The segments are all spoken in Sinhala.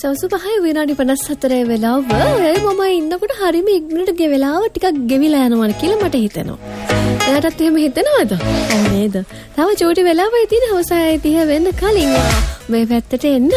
සවස් 5 විනාඩි 54 වෙලාව මම ඉන්නකොට හරියම ඉක්මනට ගේ වෙලාව ටිකක් ගෙවිලා යනවා කියලා මට හිතෙනවා. එයාටත් එහෙම හිතනවද? ඔව් නේද? තව චූටි වෙලාවයි තියෙන හවසයි 30 වෙන්න කලින් මේ පැත්තට එන්න.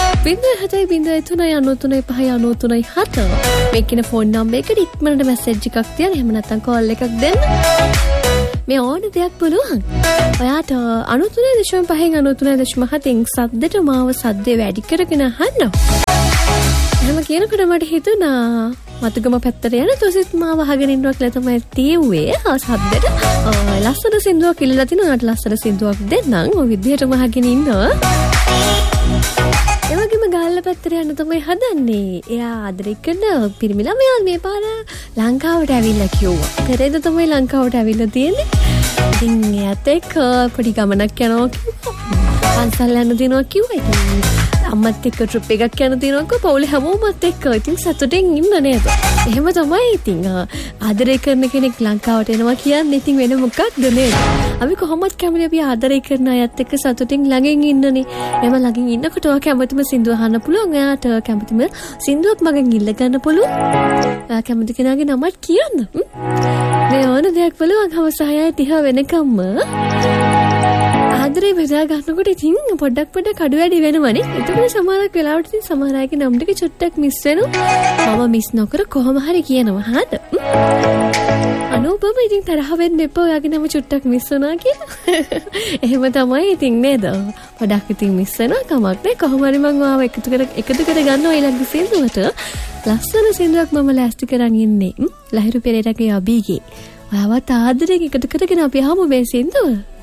0.7 මේකින ෆෝන් නම්බර් එකට ඉක්මනට මැසේජ් එකක් තියන්න. එහෙම නැත්නම් කෝල් එකක් දෙන්න. මේ ඕන දෙයක් පුළුවන්. ඔයාට 93.5 93.7 සද්දට මාව සද්දේ වැඩි කරගෙන අහන්න. එහෙම කියනකොට මට හිතුණා මතුගම පැත්තට යන තුසිත් මාව අහගෙන ඉන්නවා කියලා තමයි තියුවේ. සද්දට ලස්සන සින්දුවක් ඉල්ලලා තිනවා. අට ලස්සන සින්දුවක් දෙන්නම්. ඔය විදිහටම අහගෙන ඉන්නවා. එවගේම ගාල්ල පැත්තට යන්න තමයි හදන්නේ. එයා ආදරේ කරන පිරිමි ළමයා මේ පාර ලංකාවට ඇවිල්ලා කිව්වා. පෙරේද තමයි ලංකාවට ඇවිල්ලා තියෙන්නේ. ඉතින් එයාත් එක්ක පොඩි ගමනක් යනවා කිව්වා. පන්සල් යන්න දිනවා කිව්වා. ඉතින් අම්මත් එක්ක ට්‍රිප් එකක් යන්න දිනවක පවුලේ හැමෝමත් එක්ක ඉතින් සතුටින් ඉන්න නේද? එහෙම තමයි ඉතින් ආදරේ කරන කෙනෙක් ලංකාවට එනවා කියන්නේ ඉතින් වෙන මොකක්ද නේද? අපි කොහොමද කැමති අපි ආදරේ කරන අයත් එක්ක සතුටින් ළඟින් ඉන්නනේ. එහෙම ළඟින් ඉන්නකොට ඔය කැමතිම සින්දුව අහන්න පුළුවන්. එයාට කැමතිම සින්දුවක් මගෙන් ඉල්ල ගන්න පුළුවන්. ඔයා කැමති කෙනාගේ නමත් කියන්න. මේ ඕන දෙයක් පුළුවන් හවස 6:30 වෙනකම්ම. ආදරේ බෙදා ගන්නකොට ඉතින් පොඩ්ඩක් අඩු වැඩි වෙනවනේ. ඒකනේ සමහරක් වෙලාවට ඉතින් සමහර අයගේ නම් ටික චුට්ටක් මිස් වෙනවා. මම මිස් නොකර කොහොම හරි කියනවා. හරිද? අනුබම ඉතින් තරහ වෙන්න එපා. ඔයාගේ නම චුට්ටක් මිස් වුණා කියලා. එහෙම තමයි ඉතින් නේද? පොඩක් ඉතින් මිස් වෙනවා කමක් නෑ. කොහොම හරි මම ආව එකතු කර ගන්නවා ඊළඟ සින්දුවට. ලස්සන සින්දුවක් මම ලෑස්ති කරන් ඉන්නේ. ලහිරු පෙරේරාගේ අබීගේ. ඔයාවත් ආදරෙන් එකතු කරගෙන අපි ආමු මේ සින්දුව.